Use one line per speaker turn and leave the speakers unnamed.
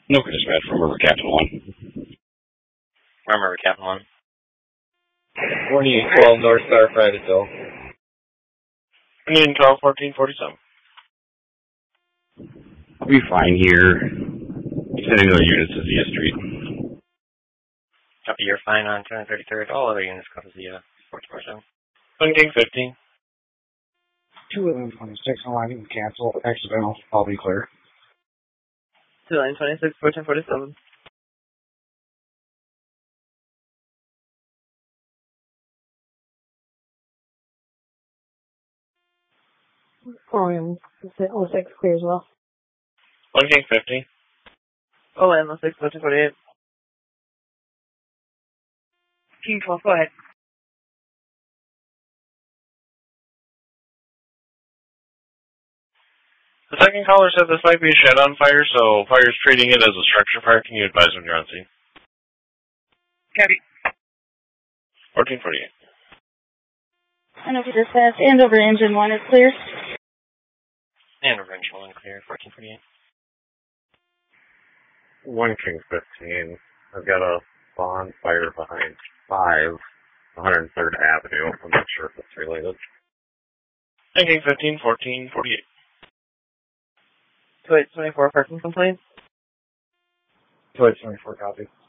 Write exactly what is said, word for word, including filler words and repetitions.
No dispatch from River Captain one.
From River Captain one.
twenty-eight twelve North Star Privateville.
twenty-eight twelve fourteen forty-seven.
I'll be fine here. Sending other units to Zia Street.
Copy, you're fine on two thirty-third. All other units go to Zia. four two four seven.
one King fifteen.
two eleven twenty-six, aligning cancel, accidental, I'll be clear.
two eleven twenty-six, fourteen forty-seven.
Orion oh six clear as well.
one King fifty.
Oh, and oh six, fourteen forty-eight.
King twelve, go ahead.
The second caller said this might be a shed on fire, so fire's treating it as a structure fire. Can you advise when you're on scene?
Copy.
fourteen forty-eight.
And over dispatch, and over engine one is clear.
And over engine one clear, fourteen forty-eight.
one King fifteen. I've got a bonfire behind five, one hundred third Avenue. I'm not sure if it's related.
one King fifteen, fourteen forty-eight.
two eight twenty-four, parking complaint.
two eight twenty-four, copy.